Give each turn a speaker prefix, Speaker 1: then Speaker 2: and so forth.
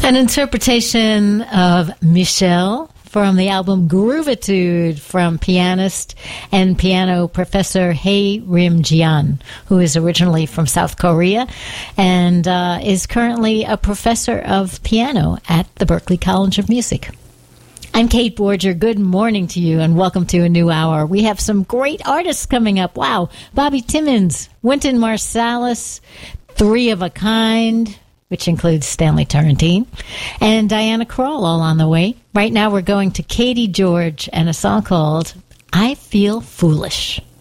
Speaker 1: An interpretation of Michelle from the album Groovitude from pianist and piano professor Hae Rim Jian, who is originally from South Korea and is currently a professor of piano at the Berklee College of Music. I'm Kate Borger. Good morning to you and welcome to a new hour. We have some great artists coming up. Wow. Bobby Timmons, Wynton Marsalis, Three of a Kind, which includes Stanley Turrentine, and Diana Krall all on the way. Right now we're going to Katie George and a song called I Feel Foolish.